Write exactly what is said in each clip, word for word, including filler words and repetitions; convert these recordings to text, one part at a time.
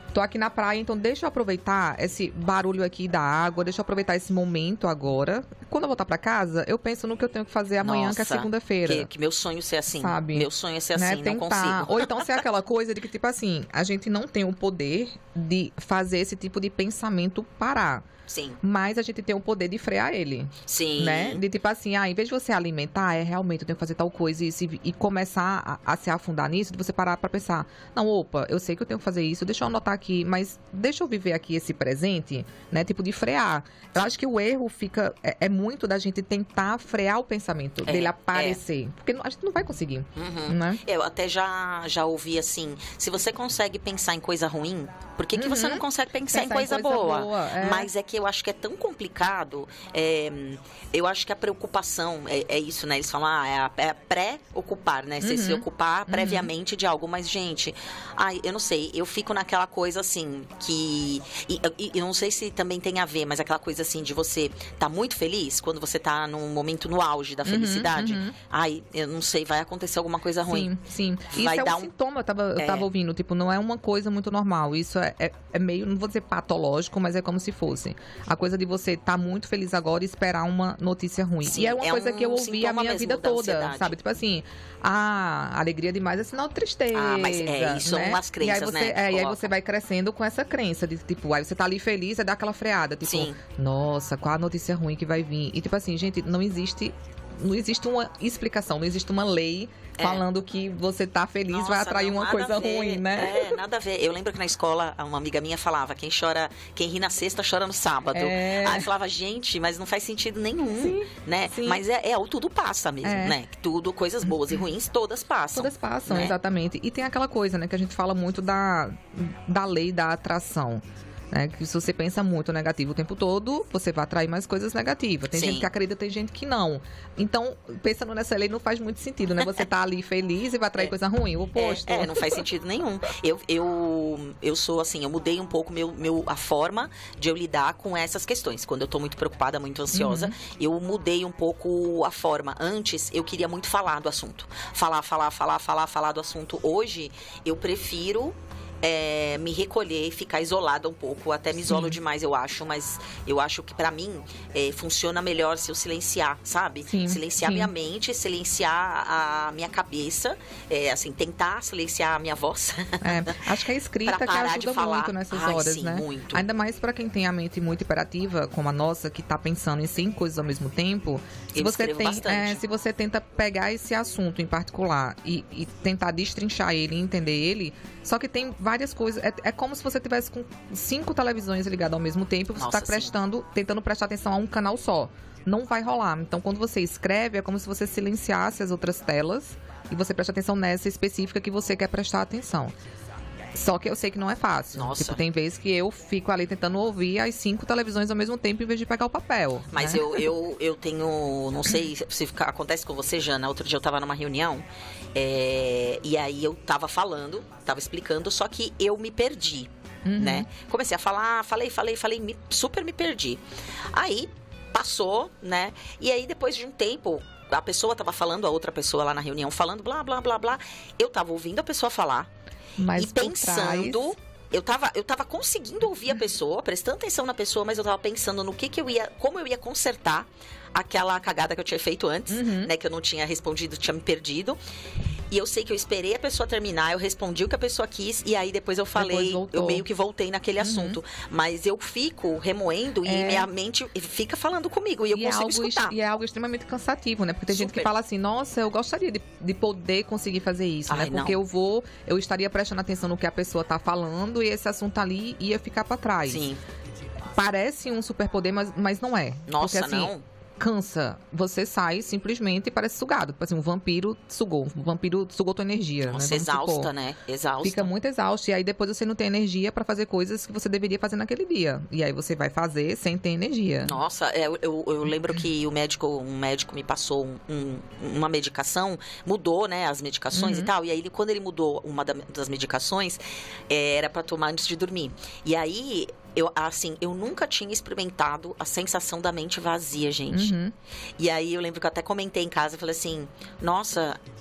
tô aqui na praia, então deixa eu aproveitar esse barulho aqui da água, deixa eu aproveitar esse momento agora. Quando eu voltar pra casa, eu penso no que eu tenho que fazer amanhã, Nossa, que é segunda-feira. Que, que meu sonho ser assim. Sabe? Meu sonho é ser Né? assim, não Tentar. consigo. Ou então ser aquela coisa de que, tipo assim, a gente não tem o poder de fazer esse tipo de pensamento parar. Sim. Mas a gente tem o poder de frear ele. Sim. Né? De tipo assim, ah, em vez de você alimentar, é realmente eu tenho que fazer tal coisa e, se, e começar a, a se afundar nisso, de você parar pra pensar, não, opa, eu sei que eu tenho que fazer isso, deixa eu anotar aqui, mas deixa eu viver aqui esse presente, né? Tipo de frear. Eu acho que o erro fica, é, é muito da gente tentar frear o pensamento, É, dele aparecer. É. Porque a gente não vai conseguir, Uhum. né? Eu até já, já ouvi assim, se você consegue pensar em coisa ruim, por que, que Uhum. você não consegue pensar, Pensar em coisa, em coisa boa? boa, é. Mas é que eu acho que é tão complicado, é, eu acho que a preocupação é, é isso, né? Eles falam, ah, é, a, é a pré-ocupar, né? Você Uhum. se ocupar Uhum. previamente de algo. Mas, gente, ai, eu não sei, eu fico naquela coisa assim, que... E, e, eu não sei se também tem a ver, mas aquela coisa assim de você tá muito feliz, quando você tá num momento no auge da felicidade. Uhum. Ai, eu não sei, vai acontecer alguma coisa ruim. Sim, sim. Vai Isso é dar um um- sintoma, eu tava, eu É. tava ouvindo, tipo, não é uma coisa muito normal. Isso é, é, é meio, não vou dizer patológico, mas é como se fosse. A coisa de você estar muito feliz agora e esperar uma notícia ruim. Sim, e é uma é coisa um que eu ouvi a sintoma minha mesmo vida da toda, ansiedade. sabe? Tipo assim, ah, alegria demais é sinal de tristeza. Ah, mas é, isso né? são as crenças, e aí você, né, que É, e aí colocam. você vai crescendo com essa crença de, tipo, aí você tá ali feliz, aí dá aquela freada, tipo, Sim. nossa, qual a notícia ruim que vai vir? E tipo assim, gente, não existe... Não existe uma explicação, não existe uma lei É. falando que você tá feliz Nossa, vai atrair não, uma nada coisa a ver. ruim, né? É, nada a ver. Eu lembro que na escola, uma amiga minha falava, quem chora, quem ri na sexta, chora no sábado. É. Aí eu falava, gente, mas não faz sentido nenhum, Sim, né? sim. Mas é, é, o tudo passa mesmo, É. né? Tudo, coisas boas e ruins, todas passam. Todas passam, né? exatamente. E tem aquela coisa, né, que a gente fala muito da, da lei da atração. Né, que se você pensa muito negativo o tempo todo, você vai atrair mais coisas negativas. Tem Sim. gente que acredita, tem gente que não. Então, pensando nessa lei, não faz muito sentido, né? Você tá ali feliz e vai atrair É. coisa ruim, o oposto. É, é, não faz sentido nenhum. Eu, eu, eu sou assim, eu mudei um pouco meu, meu, a forma de eu lidar com essas questões. Quando eu tô muito preocupada, muito ansiosa, Uhum. eu mudei um pouco a forma. Antes, eu queria muito falar do assunto. Falar, falar, falar, falar, falar do assunto. Hoje, eu prefiro... É, me recolher e ficar isolada um pouco. Até me isolo Sim. demais, eu acho, mas eu acho que pra mim é, funciona melhor se eu silenciar, sabe? Sim, Silenciar sim. minha mente, silenciar a minha cabeça, é, assim, tentar silenciar a minha voz. É, acho que a escrita Pra que parar de ajuda falar. muito nessas Ai, horas, sim, né? muito. Ainda mais pra quem tem a mente muito hiperativa, como a nossa, que tá pensando em cem coisas ao mesmo tempo. Se Eu você escrevo tem, bastante. é, se você tenta pegar esse assunto em particular e, e tentar destrinchar ele e entender ele, só que tem várias coisas. É, é como se você tivesse com cinco televisões ligadas ao mesmo tempo e você Nossa, tá sim. prestando, tentando prestar atenção a um canal só. Não vai rolar. Então, quando você escreve, é como se você silenciasse as outras telas e você presta atenção nessa específica que você quer prestar atenção. Só que eu sei que não é fácil. Nossa. Tipo, tem vezes que eu fico ali tentando ouvir as cinco televisões ao mesmo tempo em vez de pegar o papel. Mas né? eu, eu, eu tenho, não sei se fica- acontece com você, Jana. Outro dia eu tava numa reunião é, e aí eu tava falando, tava explicando, só que eu me perdi, Uhum. né? Comecei a falar, falei, falei, falei, me- super me perdi. Aí passou, né? E aí depois de um tempo, a pessoa tava falando, a outra pessoa lá na reunião falando, blá, blá, blá, blá. Eu tava ouvindo a pessoa falar. Mas E por pensando, trás- eu tava, eu tava conseguindo ouvir a pessoa, prestando atenção na pessoa, mas eu tava pensando no que que eu ia, como eu ia consertar aquela cagada que eu tinha feito antes, Uhum. né, que eu não tinha respondido, tinha me perdido. E eu sei que eu esperei a pessoa terminar, eu respondi o que a pessoa quis, e aí depois eu falei, Depois voltou. eu meio que voltei naquele assunto. Mas eu fico remoendo e É. minha mente fica falando comigo, e eu E é, consigo algo, escutar. e é algo extremamente cansativo, né? Porque tem gente que Super. fala assim, nossa, eu gostaria de, de poder conseguir fazer isso, Ai, né? Porque não. eu vou, eu estaria prestando atenção no que a pessoa tá falando e esse assunto ali ia ficar pra trás. Sim. Parece um superpoder, mas, mas não é. Nossa, Porque, assim, não. cansa. Você sai simplesmente e parece sugado. Tipo assim, um vampiro sugou. Um vampiro sugou tua energia. Nossa, né? Vamos supor. exausta, né? Exausta. Fica muito exausto. E aí depois você não tem energia pra fazer coisas que você deveria fazer naquele dia. E aí você vai fazer sem ter energia. Nossa, é, eu, eu, eu lembro que o médico, um médico me passou um- um- uma medicação, mudou, né, as medicações Uhum. e tal. E aí, ele- quando ele mudou uma da- das medicações, é, era pra tomar antes de dormir. E aí, eu, assim, eu nunca tinha experimentado a sensação da mente vazia, gente. Uhum. E aí, eu lembro que eu até comentei em casa, eu falei assim, nossa,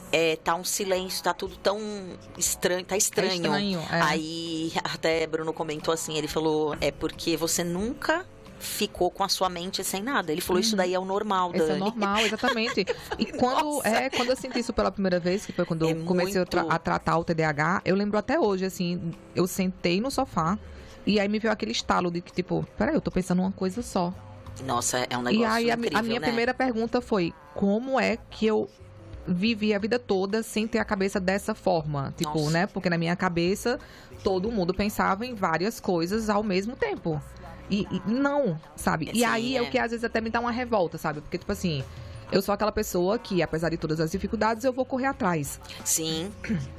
é, tá um silêncio, tá tudo tão estranho, tá estranho. É estranho, é. Aí até Bruno comentou assim, ele falou, é porque você nunca ficou com a sua mente sem nada. Ele falou, Uhum. isso daí é o normal, Dani. Isso é normal, exatamente. E quando, é, quando eu senti isso pela primeira vez, que foi quando É eu comecei muito... a, tra a tratar o T D A H, eu lembro até hoje, assim, eu sentei no sofá e aí me veio aquele estalo de que, tipo, peraí, eu tô pensando uma coisa só. Nossa, é um negócio E aí a, incrível, a minha né? primeira pergunta foi, como é que eu vivi a vida toda sem ter a cabeça dessa forma? Tipo, Nossa. né? Porque na minha cabeça, todo mundo pensava em várias coisas ao mesmo tempo. E, e não, sabe? E Sim, aí é. é. o que às vezes até me dá uma revolta, sabe? Porque, tipo assim, eu sou aquela pessoa que, apesar de todas as dificuldades, eu vou correr atrás. Sim.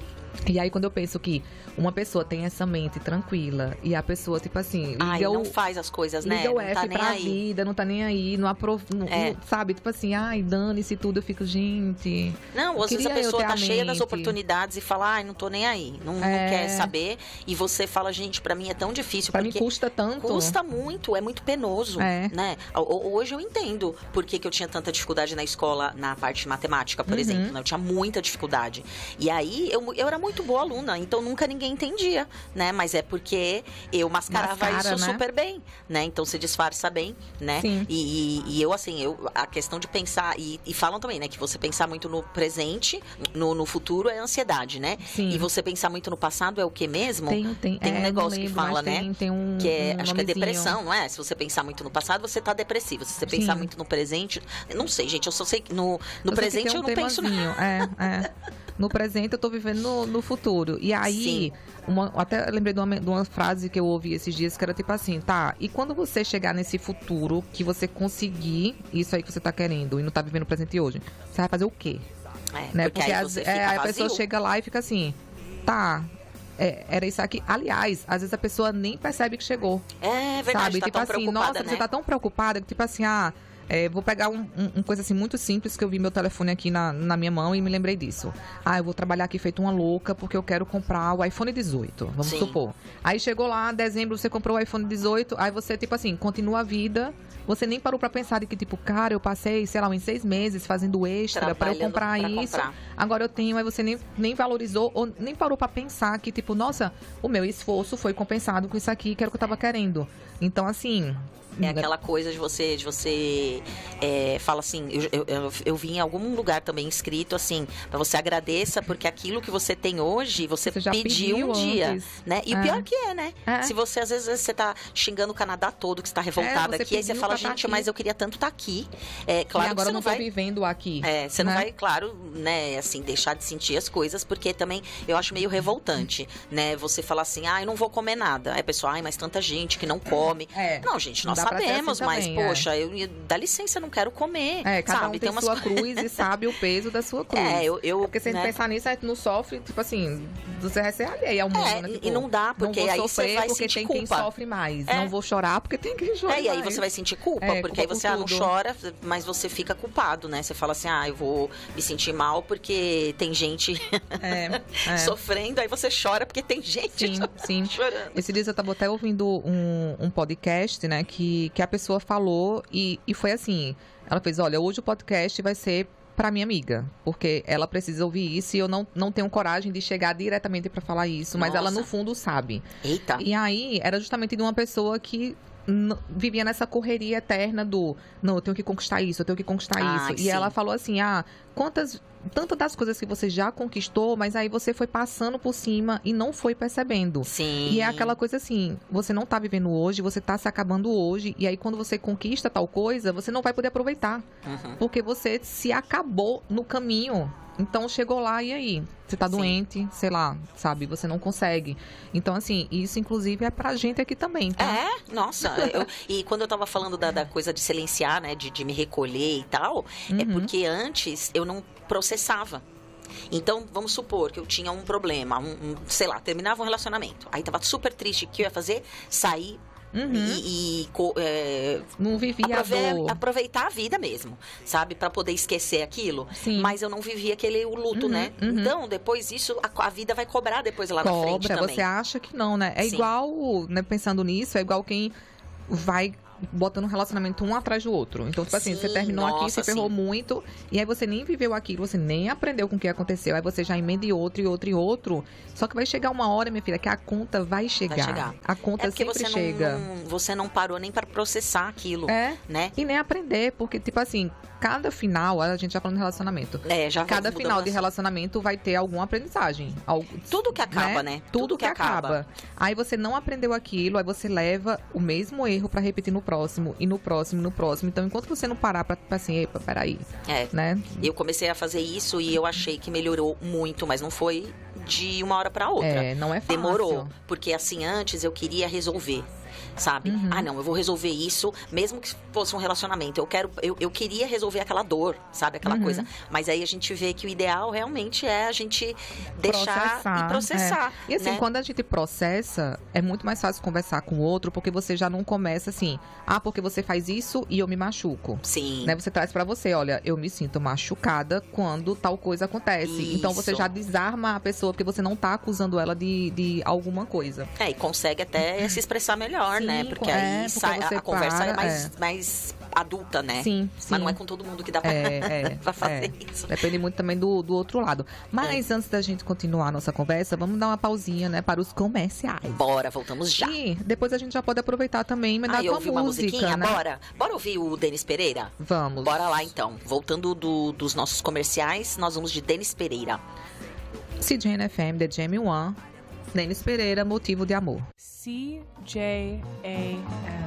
E aí, quando eu penso que uma pessoa tem essa mente tranquila e a pessoa, tipo assim, liga Ai, o... não faz as coisas, né? Liga o Não F tá nem pra aí. vida, não tá nem aí, não aprova, não, É. não- sabe? Tipo assim, ai, dane-se tudo, eu fico, gente... Não, às vezes a Queria eu pessoa ter tá a cheia das mente. oportunidades e fala, ai, não tô nem aí, não, não É. quer saber. E você fala, gente, pra mim é tão difícil, Pra mim porque custa tanto. custa muito, é muito penoso, É. né? Ho- Hoje eu entendo por que, que eu tinha tanta dificuldade na escola, na parte de matemática, por Uhum. exemplo, né? Eu tinha muita dificuldade. E aí, eu, eu era muito boa aluna, então nunca ninguém entendia, né? Mas é porque eu mascarava Mascara, isso né? super bem, né? Então se disfarça bem, né? Sim. E, e- e eu, assim, eu, a questão de pensar, e, e falam também, né? Que você pensar muito no presente, no, no futuro é ansiedade, né? Sim. E você pensar muito no passado é o que mesmo? Tem, tem, Tem um é, não negócio que lembro, fala, mas né? Tem, tem um, Que é, um acho que é nomezinho. depressão, não é? Se você pensar muito no passado, você tá depressivo. Se você pensar Sim. muito no presente, eu não sei, gente, eu só sei que no, no Eu sei que presente tem eu um não penso nada. temazinho, É, é. No presente eu tô vivendo no, no futuro. E aí, Sim. uma, até lembrei de uma, de uma frase que eu ouvi esses dias que era tipo assim, tá, e quando você chegar nesse futuro, que você conseguir isso aí que você tá querendo e não tá vivendo o presente hoje, você vai fazer o quê? É, Né? porque, aí as- você fica é, aí a vazio. pessoa chega lá e fica assim, tá, é, era isso aqui. Aliás, às vezes a pessoa nem percebe que chegou. É verdade, Sabe? tá tipo tão assim, preocupada, nossa, né? você tá tão preocupada que, tipo assim, ah, é, vou pegar um, um, um coisa assim muito simples que eu vi meu telefone aqui na, na minha mão e me lembrei disso. Ah, eu vou trabalhar aqui feito uma louca porque eu quero comprar o iPhone dezoito, vamos Sim. supor. Aí chegou lá, dezembro, você comprou o iPhone dezoito, aí você, tipo assim, continua a vida. Você nem parou pra pensar de que, tipo, cara, eu passei, sei lá, uns seis meses fazendo extra pra eu Trabalhando comprar pra isso. comprar. Agora eu tenho, aí você nem, nem valorizou ou nem parou pra pensar que, tipo, nossa, o meu esforço foi compensado com isso aqui, que era o que eu tava querendo. Então, assim... É aquela coisa de você, de você é, fala assim, eu, eu, eu, eu vi em algum lugar também escrito assim, pra você agradeça porque aquilo que você tem hoje, você, Você já pediu, pediu um dia, antes. né? E o É. pior que é, né? É. Se você, às vezes, você tá xingando o Canadá todo, que você tá revoltada É, você aqui, aí você pediu fala, pra tá gente, aqui. mas eu queria tanto estar aqui. É, claro e agora que você eu não não tô vai... vivendo aqui. É, você não né? vai, claro, né, assim, deixar de sentir as coisas, porque também eu acho meio revoltante, né? Você falar assim, ah, eu não vou comer nada. Aí a pessoa, ai, mas tanta gente que não come. É. Não, gente, Não nós dá pra ser sabemos, assim mas, também, é. poxa, eu, dá licença, eu não quero comer. É, cada sabe? um tem, umas sua co- cruz e sabe o peso da sua cruz. É, eu- eu, Porque se a gente né? pensar nisso, a gente não sofre, tipo assim, você vai ser alheia ao mundo, É, né? e- Tipo, e não dá, porque não vou aí você sofrer vai porque sentir tem quem culpa. sofre mais. É. Não vou chorar porque tem quem chora É, e aí mais. você vai sentir culpa, É, porque aí culpa você por ah, não tudo. chora, mas você fica culpado, né? Você fala assim, ah, eu vou me sentir mal porque tem gente É, é. sofrendo, aí você chora porque tem gente Sim, sim. chorando. Esse dia eu tava até ouvindo um, um podcast, né, que, que a pessoa falou e, e foi assim, ela fez, olha, hoje o podcast vai ser pra minha amiga, porque ela precisa ouvir isso e eu não, não tenho coragem de chegar diretamente pra falar isso, mas ela Nossa. no fundo sabe. Eita. E aí, era justamente de uma pessoa que n- vivia nessa correria eterna do não, eu tenho que conquistar isso, eu tenho que conquistar Ai, isso. sim. E ela falou assim, ah, quantas... Tantas das coisas que você já conquistou, mas aí você foi passando por cima e não foi percebendo. Sim. E é aquela coisa assim, você não tá vivendo hoje, você tá se acabando hoje, e aí quando você conquista tal coisa, você não vai poder aproveitar. Uhum. Porque você se acabou no caminho. Então chegou lá e aí? Você tá Sim. doente, sei lá, sabe? Você não consegue. Então, assim, isso inclusive é pra gente aqui também, tá? É, nossa. eu- e quando eu tava falando da, da coisa de silenciar, né? De, de me recolher e tal, é Uhum. porque antes eu não processava. Então, vamos supor que eu tinha um problema, um, um, sei lá, terminava um relacionamento. Aí tava super triste, o que eu ia fazer? Sair Uhum. e, e co- é, Não vivia a aprove- dor. aproveitar a vida mesmo, sabe? Pra poder esquecer aquilo. Sim. Mas eu não vivia aquele o luto, Uhum, né? uhum. Então, depois isso, a, a vida vai cobrar depois lá na frente Cobra, também. você acha que não, né? É Sim. igual, né, pensando nisso, é igual quem vai botando um relacionamento um atrás do outro. Então, tipo assim, Sim, você terminou nossa, aqui, você ferrou sim. muito, e aí você nem viveu aquilo, você nem aprendeu com o que aconteceu, aí você já emenda em outro, e outro, e outro. Só que vai chegar uma hora, minha filha, que a conta vai chegar. Vai chegar. A conta É porque sempre você não, chega. não- você não parou nem para processar aquilo, É, né? e nem aprender, porque, tipo assim, cada final, a gente já falando de relacionamento, É, já cada mudamos final de assunto. relacionamento vai ter alguma aprendizagem. Algo, Tudo que acaba, né? Tudo, que, acaba. Aí você não aprendeu aquilo, aí você leva o mesmo erro pra repetir no próximo, e no próximo, e no próximo. Então, enquanto você não parar pra, pra assim, epa, peraí, É. né? Eu comecei a fazer isso e eu achei que melhorou muito, mas não foi de uma hora para outra. É, não é fácil. Demorou, porque assim, antes eu queria resolver, sabe? Uhum. Ah, não, eu vou resolver isso, mesmo que fosse um relacionamento. Eu quero, eu, eu queria resolver aquela dor, sabe? Aquela Uhum. coisa. Mas aí a gente vê que o ideal realmente é a gente deixar e processar. é. E assim, né? quando a gente processa, é muito mais fácil conversar com o outro, porque você já não começa assim, ah, porque você faz isso e eu me machuco. Sim. Né? Você traz pra você, olha, eu me sinto machucada quando tal coisa acontece. Isso. Então você já desarma a pessoa, porque você não tá acusando ela de, de alguma coisa. É, e consegue até se expressar melhor, Sim, né? Porque é, aí porque sai, a, você a conversa para, é mais, é. mais adulta, né? Sim, sim. Mas não é com todo mundo que dá pra, É, é, pra fazer é. isso. Depende muito também do, do outro lado. Mas antes da gente continuar a nossa conversa, vamos dar uma pausinha, né, para os comerciais. Bora, voltamos já. E depois a gente já pode aproveitar também e emendar Ah, eu com a ouvi uma música, musiquinha? né? Bora? Bora ouvir o Denis Pereira? Vamos. Bora lá, então. Voltando do- dos nossos comerciais, nós vamos de Denis Pereira. C J N F M, The Jam One, Denis Pereira, Motivo de Amor. C J A M.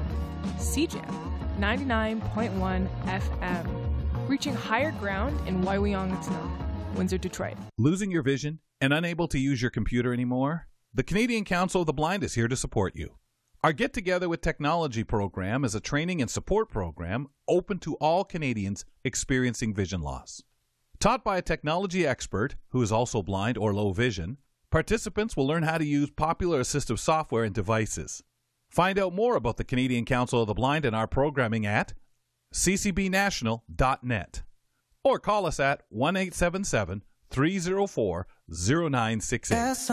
C J A M, ninety-nine point one F M. Reaching higher ground in Waiwiong-Tzna, Windsor, Detroit. Losing your vision and unable to use your computer anymore? The Canadian Council of the Blind is here to support you. Our Get Together with Technology program is a training and support program open to all Canadians experiencing vision loss. Taught by a technology expert who is also blind or low vision, participants will learn how to use popular assistive software and devices. Find out more about the Canadian Council of the Blind and our programming at c c b national dot net or call us at one eight seven seven, three zero four, zero nine six eight.